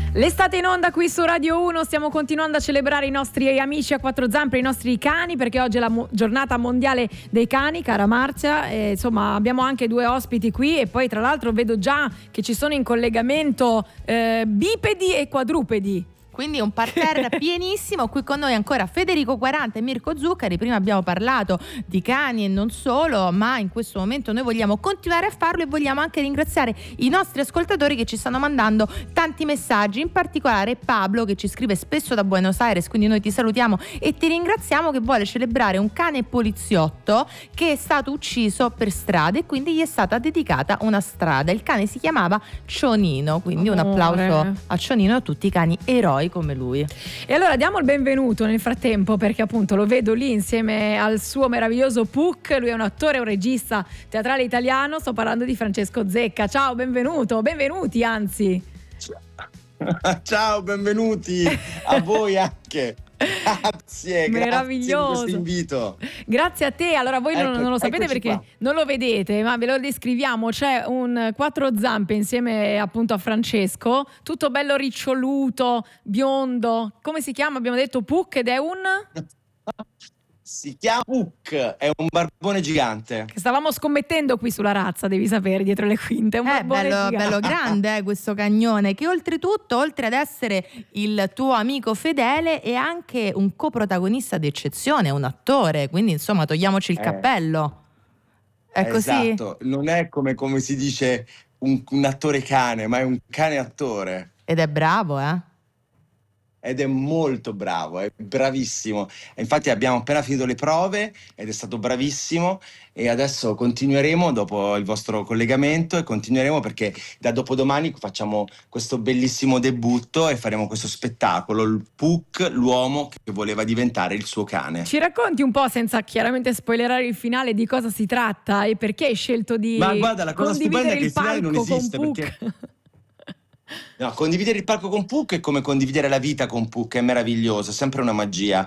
L'estate in onda qui su Radio 1, stiamo continuando a celebrare i nostri amici a quattro zampe, i nostri cani, perché oggi è la giornata mondiale dei cani, cara Marzia, insomma abbiamo anche due ospiti qui e poi tra l'altro vedo già che ci sono in collegamento bipedi e quadrupedi. Quindi un parterre pienissimo. Qui con noi ancora Federico Quaranta e Mirko Zuccari. Prima abbiamo parlato di cani e non solo, ma in questo momento noi vogliamo continuare a farlo e vogliamo anche ringraziare i nostri ascoltatori che ci stanno mandando tanti messaggi, in particolare Pablo che ci scrive spesso da Buenos Aires, quindi noi ti salutiamo e ti ringraziamo, che vuole celebrare un cane poliziotto che è stato ucciso per strada e quindi gli è stata dedicata una strada. Il cane si chiamava Cionino, quindi un applauso a Cionino e a tutti i cani eroi come lui. E allora diamo il benvenuto nel frattempo, perché appunto lo vedo lì insieme al suo meraviglioso Puck. Lui è un attore e un regista teatrale italiano. Sto parlando di Francesco Zecca. Ciao, benvenuti anzi. Ciao, benvenuti a voi anche. Grazie meraviglioso, per questo invito. Grazie a te. Allora voi non lo sapete perché qua non lo vedete, ma ve lo descriviamo. C'è un quattro zampe insieme appunto a Francesco, tutto bello riccioluto, biondo. Come si chiama? Abbiamo detto Puck, ed è un... Si chiama Puck, è un barbone gigante. Che stavamo scommettendo qui sulla razza, devi sapere, dietro le quinte. È un barbone bello grande questo cagnone, che oltretutto, oltre ad essere il tuo amico fedele, è anche un coprotagonista d'eccezione, un attore, quindi insomma togliamoci il cappello. È così? Esatto, non è come si dice un attore cane, ma è un cane attore. Ed è bravo, Ed è molto bravo, è bravissimo. E infatti abbiamo appena finito le prove ed è stato bravissimo e adesso continueremo dopo il vostro collegamento e continueremo perché da dopodomani facciamo questo bellissimo debutto e faremo questo spettacolo, il Puck, l'uomo che voleva diventare il suo cane. Ci racconti un po', senza chiaramente spoilerare il finale, di cosa si tratta e perché hai scelto di Ma guarda, la cosa stupenda è che il finale non esiste perché... No, condividere il palco con Puck è come condividere la vita con Puck, è meraviglioso, è sempre una magia.